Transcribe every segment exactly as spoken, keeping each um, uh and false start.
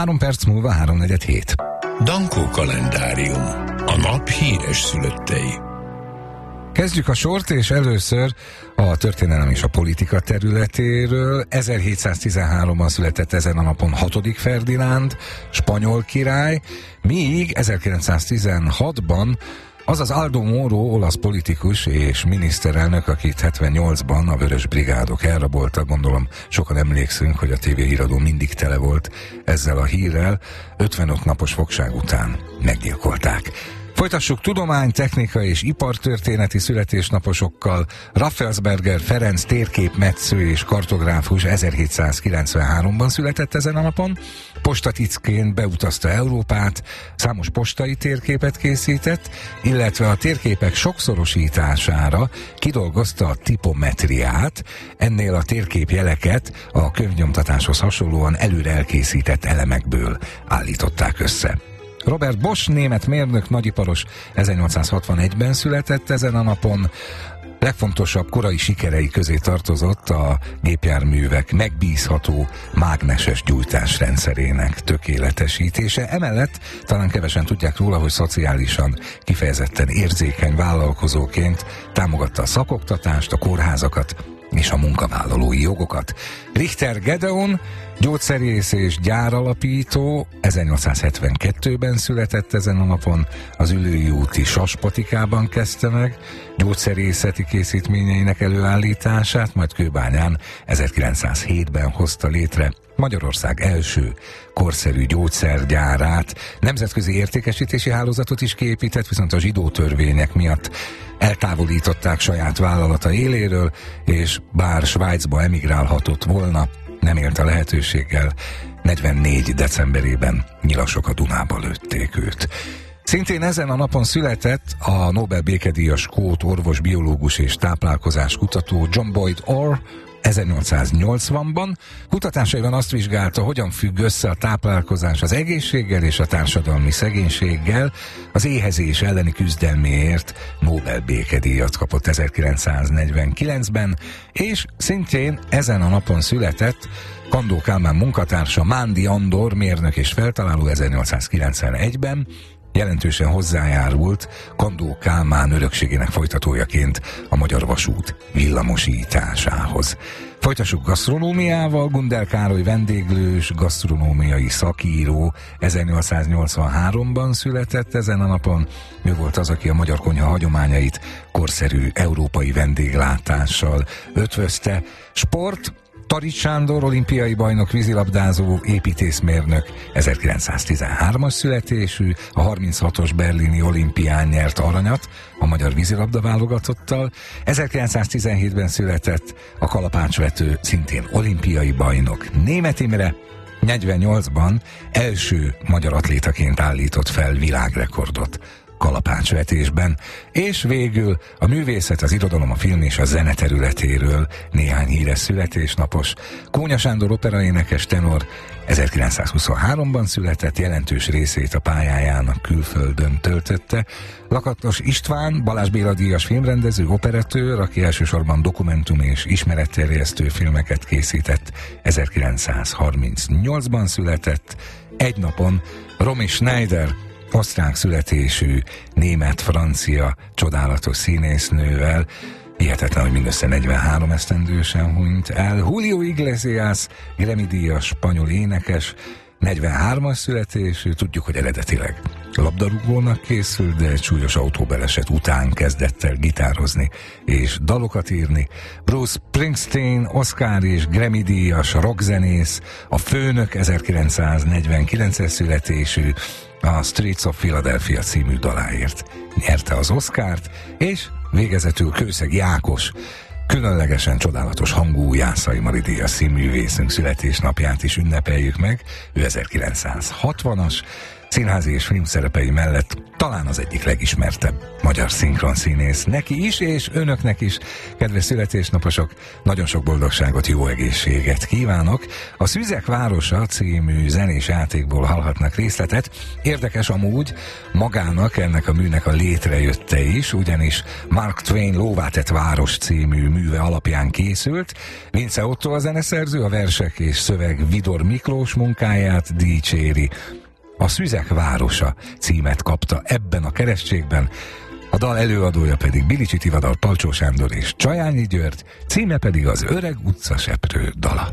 Három perc múlva háromnegyed hét. Dankó kalendárium. A nap híres szülöttei. Kezdjük a sort, és először a történelem és a politika területéről. ezerhétszáztizenháromban született ezen a napon hatodik Ferdinánd, spanyol király, míg ezerkilencszáztizenhatban az az Aldo Moro, olasz politikus és miniszterelnök, akit hetvennyolcban a Vörös Brigádok elraboltak, gondolom sokan emlékszünk, hogy a tévéhíradó mindig tele volt ezzel a hírrel, ötvenöt napos fogság után meggyilkolták. Folytassuk tudomány, technika és ipartörténeti születésnaposokkal. Raffelsberger Ferenc térképmetsző és kartográfus ezerhétszázkilencvenháromban született ezen a napon. Postaticként beutazta Európát, számos postai térképet készített, illetve a térképek sokszorosítására kidolgozta a tipometriát. Ennél a térképjeleket a könyvnyomtatáshoz hasonlóan előre elkészített elemekből állították össze. Robert Bosch, német mérnök, nagyiparos, ezernyolcszázhatvanegyben született ezen a napon. Legfontosabb korai sikerei közé tartozott a gépjárművek megbízható mágneses gyújtásrendszerének tökéletesítése. Emellett talán kevesen tudják róla, hogy szociálisan kifejezetten érzékeny vállalkozóként támogatta a szakoktatást, a kórházakat és a munkavállalói jogokat. Richter Gedeon, gyógyszerész és gyáralapító, ezernyolcszázhetvenkettőben született ezen a napon, az Üllői úti Saspatikában kezdte meg gyógyszerészeti készítményeinek előállítását, majd Kőbányán ezerkilencszázhétben hozta létre Magyarország első korszerű gyógyszergyárát. Nemzetközi értékesítési hálózatot is kiépített, viszont a zsidó törvények miatt eltávolították saját vállalata éléről, és bár Svájcba emigrálhatott volna, nem élt a lehetőséggel. negyvennégy decemberében nyilasok a Dunába lőtték őt. Szintén ezen a napon született a Nobel békedíjas skót orvos, biológus és táplálkozás kutató John Boyd Orr, ezernyolcszáznyolcvanban. Kutatásaiban azt vizsgálta, hogyan függ össze a táplálkozás az egészséggel és a társadalmi szegénységgel. Az éhezés elleni küzdelméért Nobel békedíjat kapott ezerkilencszáznegyvenkilencben, és szintén ezen a napon született Kandó Kálmán munkatársa, Mándi Andor, mérnök és feltaláló, ezernyolcszázkilencvenegyben. Jelentősen hozzájárult Kandó Kálmán örökségének folytatójaként a magyar vasút villamosításához. Folytassuk gasztronómiával. Gundel Károly vendéglős, gasztronómiai szakíró, ezernyolcszáznyolcvanháromban született ezen a napon. Ő volt az, aki a magyar konyha hagyományait korszerű európai vendéglátással ötvözte. Sport. Tarics Sándor, olimpiai bajnok, vízilabdázó, építészmérnök, ezerkilencszáztizenhármas születésű, a harminchatos berlini olimpián nyert aranyat a magyar vízilabda válogatottal. ezerkilencszáztizenhétben született a kalapácsvető, szintén olimpiai bajnok, Németh Imre. negyvennyolcban első magyar atlétaként állított fel világrekordot kalapácsvetésben, és végül a művészet, az irodalom, a film és a zene területéről néhány híres születésnapos. Kónya Sándor operaénekes tenor, ezerkilencszázhuszonháromban született, jelentős részét a pályájának külföldön töltötte. Lakatos István, Balázs Béla díjas filmrendező, operatőr, aki elsősorban dokumentum és ismeretterjesztő filmeket készített, ezerkilencszázharmincnyolcban született. Egy napon Romy Schneider, osztrák születésű, német-francia csodálatos színésznővel, hihetetlen, hogy mindössze negyvenhárom esztendősen hunyt el. Julio Iglesias, Grammy-díjas spanyol énekes, negyvenhármas születésű, tudjuk, hogy eredetileg labdarúgónak készült, de egy súlyos autóbaleset után kezdett el gitározni és dalokat írni. Bruce Springsteen, Oscar és Grammy-díjas rockzenész, a Főnök, ezerkilencszáznegyvenkilences születésű, a Streets of Philadelphia című daláért nyerte az Oscart, és végezetül Kőszeg Jákos, különlegesen csodálatos hangú Jászai Mari díjas színművészünk születésnapját is ünnepeljük meg. Ő ezerkilencszázhatvanas, Színházi és filmszerepei mellett talán az egyik legismertebb magyar szinkronszínész. Neki is, és önöknek is, kedves születésnaposok, nagyon sok boldogságot, jó egészséget kívánok. A Szüzek városa című zenés játékból hallhatnak részletet. Érdekes amúgy magának, ennek a műnek a létrejötte is, ugyanis Mark Twain Lóvá tett város című műve alapján készült. Vince Otto a zeneszerző, a versek és szöveg Vidor Miklós munkáját dicséri. A Szüzek városa címet kapta ebben a keresztségben, a dal előadója pedig Bilicsi Tivadar, Palcsó Sándor és Csajányi György, címe pedig az Öreg utcaseprő dala.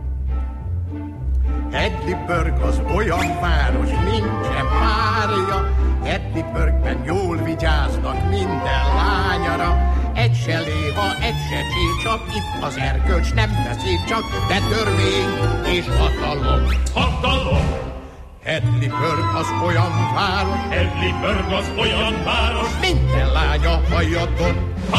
Edinburgh az olyan város, nincsen párja, Edinburghben jól vigyáznak minden lányara. Egy se léha, egy se csír, csak itt az erkölcs nem beszél, csak de törvény és hatalom. Hatalom! Edinburgh az olyan város, Edinburgh az olyan város, minden lánya hajadon